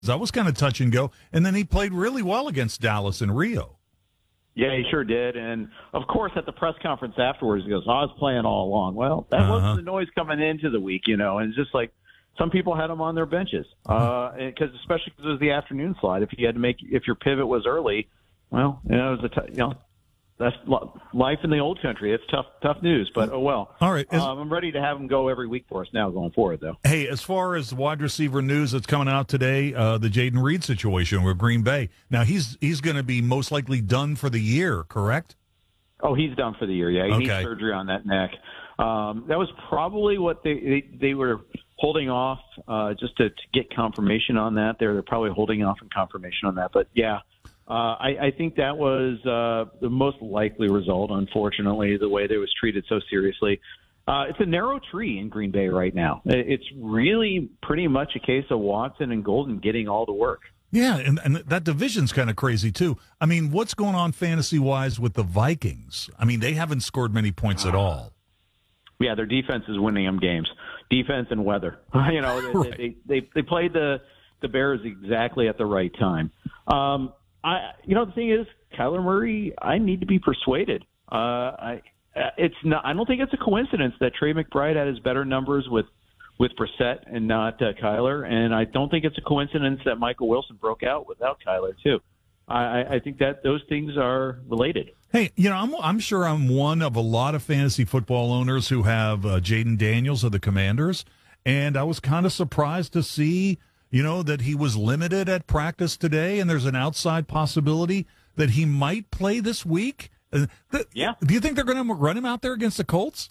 That was kind of touch and go. And then he played really well against Dallas in Rio. Yeah, he sure did. And, of course, at the press conference afterwards, he goes, I was playing all along. Well, that wasn't the noise coming into the week, and it's just like some people had him on their benches, especially because it was the afternoon slot. If your pivot was early, well, it was that's life in the old country. It's tough news, but oh well. All right. I'm ready to have him go every week for us now going forward, though. Hey, as far as wide receiver news that's coming out today, the Jaden Reed situation with Green Bay. Now, he's going to be most likely done for the year, correct? Oh, he's done for the year, yeah. He needs surgery on that neck. That was probably what they were holding off just to get confirmation on that. They're probably holding off on confirmation on that. But, yeah. I think that was the most likely result, unfortunately, the way they was treated so seriously. It's a narrow tree in Green Bay right now. It's really pretty much a case of Watson and Golden getting all the work. Yeah, and that division's kind of crazy, too. I mean, what's going on fantasy-wise with the Vikings? I mean, they haven't scored many points at all. Yeah, their defense is winning them games. Defense and weather. Right. They played the Bears exactly at the right time. The thing is, Kyler Murray, I need to be persuaded. I don't think it's a coincidence that Trey McBride had his better numbers with Brissett and not Kyler, and I don't think it's a coincidence that Michael Wilson broke out without Kyler too. I think that those things are related. Hey, I'm sure I'm one of a lot of fantasy football owners who have Jaden Daniels of the Commanders, and I was kind of surprised to see that he was limited at practice today, and there's an outside possibility that he might play this week. Yeah. Do you think they're going to run him out there against the Colts?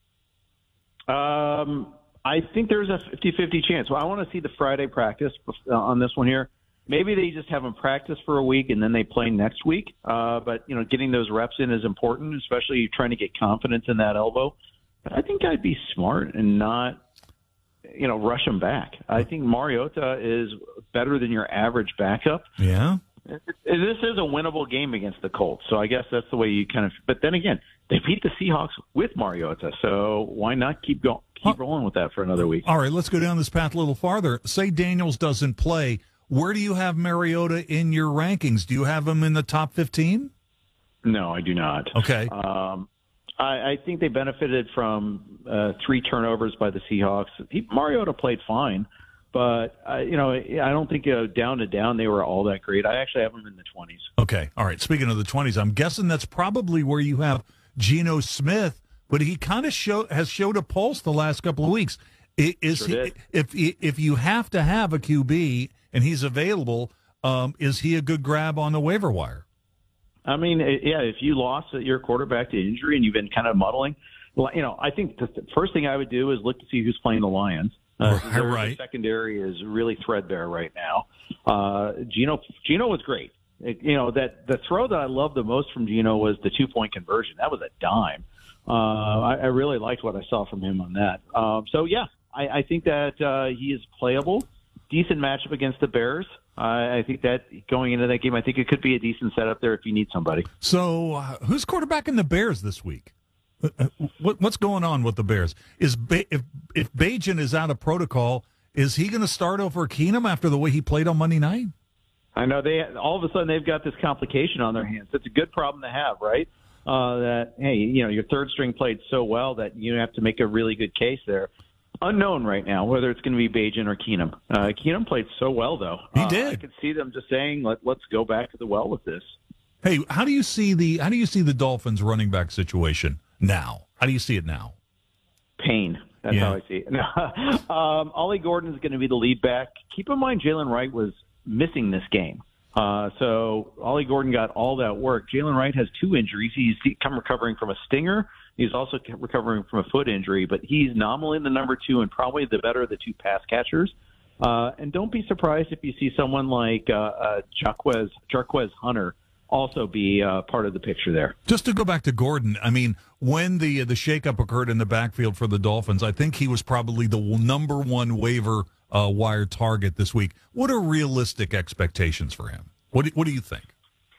I think there's a 50-50 chance. Well, I want to see the Friday practice on this one here. Maybe they just have him practice for a week and then they play next week. But, getting those reps in is important, especially trying to get confidence in that elbow. But I think I'd be smart and not rush him back. I think Mariota is better than your average backup. Yeah. This is a winnable game against the Colts, so I guess that's the way you kind of – but then again, they beat the Seahawks with Mariota, so why not keep rolling with that for another week? All right, let's go down this path a little farther. Say Daniels doesn't play. Where do you have Mariota in your rankings? Do you have him in the top 15? No, I do not. Okay. I think they benefited from 3 turnovers by the Seahawks. Mariota played fine, but I don't think down to down they were all that great. I actually have them in the 20s. Okay, all right. Speaking of the 20s, I'm guessing that's probably where you have Geno Smith, but he kind of has showed a pulse the last couple of weeks. If you have to have a QB and he's available, is he a good grab on the waiver wire? I mean, yeah, if you lost your quarterback to injury and you've been kind of muddling, I think the first thing I would do is look to see who's playing the Lions. Right. The secondary is really threadbare right now. Geno was great. That the throw that I loved the most from Geno was the 2-point conversion. That was a dime. I really liked what I saw from him on that. I think that he is playable. Decent matchup against the Bears. I think that going into that game, I think it could be a decent setup there if you need somebody. So who's quarterbacking the Bears this week? What's going on with the Bears? If Bajan is out of protocol, is he going to start over Keenum after the way he played on Monday night? I know all of a sudden they've got this complication on their hands. It's a good problem to have, right? That hey, your third string played so well that you have to make a really good case there. Unknown right now whether it's going to be Bajan or Keenum. Keenum played so well though. He did. I could see them just saying, let's go back to the well with this. Hey, how do you see the Dolphins running back situation now? How do you see it now? Pain. That's how I see it. Ollie Gordon is going to be the lead back. Keep in mind, Jalen Wright was missing this game. So Ollie Gordon got all that work. Jalen Wright has 2 injuries. He's recovering from a stinger. He's also recovering from a foot injury, but he's nominally the number 2 and probably the better of the 2 pass catchers. And don't be surprised if you see someone like Jarquez Hunter also be part of the picture there. Just to go back to Gordon, I mean, when the shakeup occurred in the backfield for the Dolphins, I think he was probably the number 1 waiver wire target this week. What are realistic expectations for him? What do you think?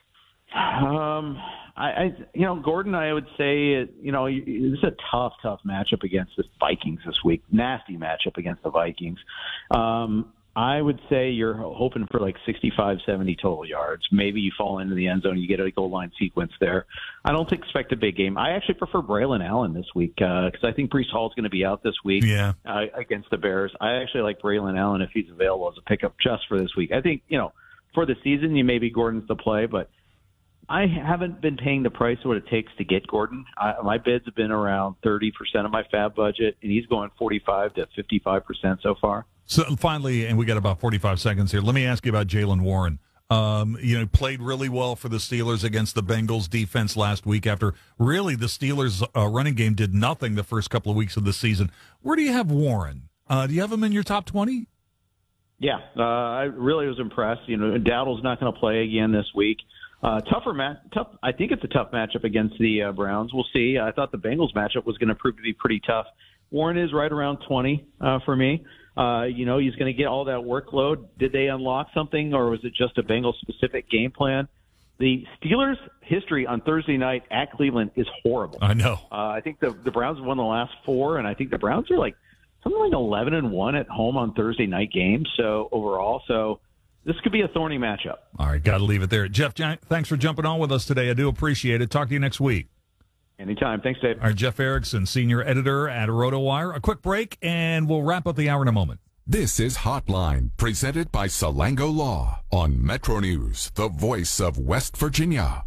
Gordon, I would say, it's a tough matchup against the Vikings this week. Nasty matchup against the Vikings. I would say you're hoping for like 65, 70 total yards. Maybe you fall into the end zone, you get a goal line sequence there. I don't expect a big game. I actually prefer Braylon Allen this week because I think Breece Hall's going to be out this week against the Bears. I actually like Braylon Allen if he's available as a pickup just for this week. I think, for the season, maybe Gordon's the play, but I haven't been paying the price of what it takes to get Gordon. My bids have been around 30% of my fab budget, and he's going 45 to 55% so far. So finally, and we got about 45 seconds here, let me ask you about Jaylen Warren. Played really well for the Steelers against the Bengals defense last week after really the Steelers running game did nothing the first couple of weeks of the season. Where do you have Warren? Do you have him in your top 20? Yeah, I really was impressed. Dowdle's not going to play again this week. I think it's a tough matchup against the Browns. We'll see. I thought the Bengals matchup was going to prove to be pretty tough. Warren is right around 20 for me. He's going to get all that workload. Did they unlock something, or was it just a Bengals-specific game plan? The Steelers' history on Thursday night at Cleveland is horrible. I know. I think the Browns have won the last 4, and I think the Browns are something like 11-1 at home on Thursday night games. So this could be a thorny matchup. All right, got to leave it there. Jeff, thanks for jumping on with us today. I do appreciate it. Talk to you next week. Anytime. Thanks, Dave. All right, Jeff Erickson, senior editor at RotoWire. A quick break, and we'll wrap up the hour in a moment. This is Hotline, presented by Salango Law on Metro News, the voice of West Virginia.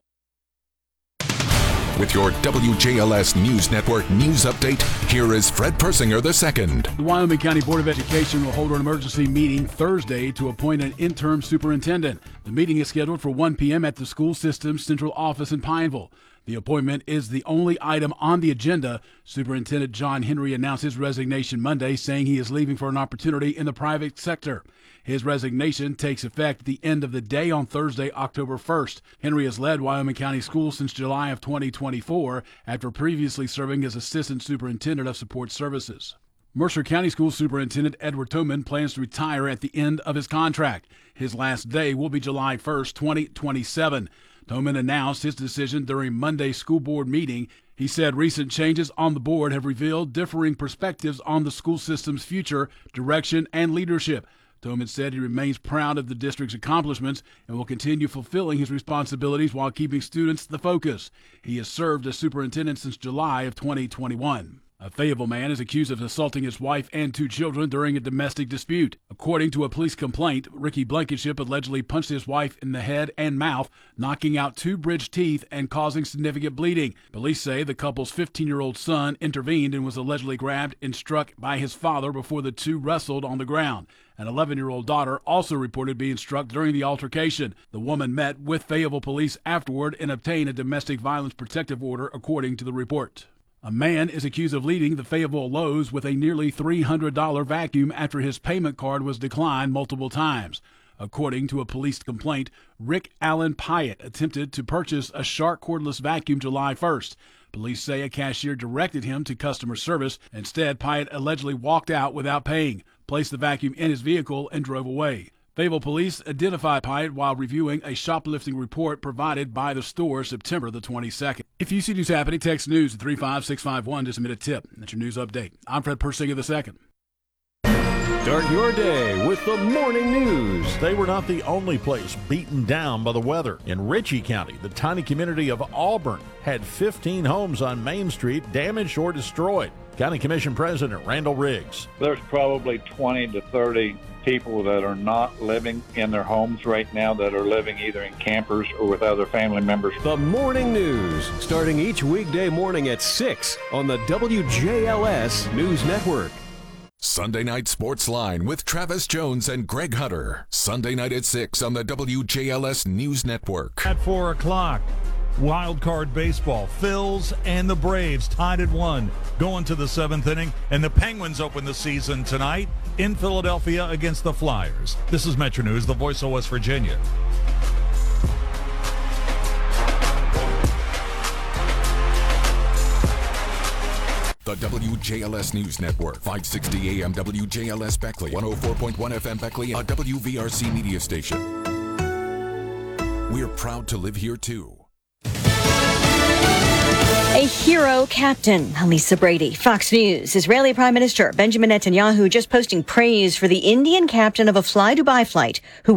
With your WJLS News Network news update, here is Fred Persinger II. The Wyoming County Board of Education will hold an emergency meeting Thursday to appoint an interim superintendent. The meeting is scheduled for 1 p.m. at the school system's central office in Pineville. The appointment is the only item on the agenda. Superintendent John Henry announced his resignation Monday, saying he is leaving for an opportunity in the private sector. His resignation takes effect at the end of the day on Thursday, October 1st. Henry has led Wyoming County Schools since July of 2024 after previously serving as Assistant Superintendent of Support Services. Mercer County School Superintendent Edward Toman plans to retire at the end of his contract. His last day will be July 1st, 2027. Toman announced his decision during Monday's school board meeting. He said recent changes on the board have revealed differing perspectives on the school system's future, direction, and leadership. Toman said he remains proud of the district's accomplishments and will continue fulfilling his responsibilities while keeping students the focus. He has served as superintendent since July of 2021. A Fayetteville man is accused of assaulting his wife and 2 children during a domestic dispute. According to a police complaint, Ricky Blankenship allegedly punched his wife in the head and mouth, knocking out 2 bridge teeth and causing significant bleeding. Police say the couple's 15-year-old son intervened and was allegedly grabbed and struck by his father before the 2 wrestled on the ground. An 11-year-old daughter also reported being struck during the altercation. The woman met with Fayetteville police afterward and obtained a domestic violence protective order, according to the report. A man is accused of leading the Fayetteville Lowe's with a nearly $300 vacuum after his payment card was declined multiple times. According to a police complaint, Rick Allen Pyatt attempted to purchase a Shark cordless vacuum July 1st. Police say a cashier directed him to customer service. Instead, Pyatt allegedly walked out without paying, placed the vacuum in his vehicle, and drove away. Fayetteville police identified Pyatt while reviewing a shoplifting report provided by the store September the 22nd. If you see news happening, text news at 35651 to submit a tip. That's your news update. I'm Fred Persinger II. Start your day with the morning news. They were not the only place beaten down by the weather. In Ritchie County, the tiny community of Auburn had 15 homes on Main Street damaged or destroyed. County Commission President Randall Riggs. There's probably 20 to 30 people that are not living in their homes right now, that are living either in campers or with other family members. The morning news, starting each weekday morning at 6 on the WJLS News Network. Sunday Night Sports Line with Travis Jones and Greg Hunter. Sunday night at 6 on the WJLS News Network. At 4 o'clock, wild card baseball. Phils and the Braves tied at 1, going to the 7th inning, and the Penguins open the season tonight in Philadelphia against the Flyers. This is Metro News, the voice of West Virginia. The WJLS News Network, 560 AM WJLS Beckley, 104.1 FM Beckley, a WVRC media station. We're proud to live here too. A hero captain, Lisa Brady, Fox News. Israeli Prime Minister Benjamin Netanyahu just posting praise for the Indian captain of a Fly Dubai flight who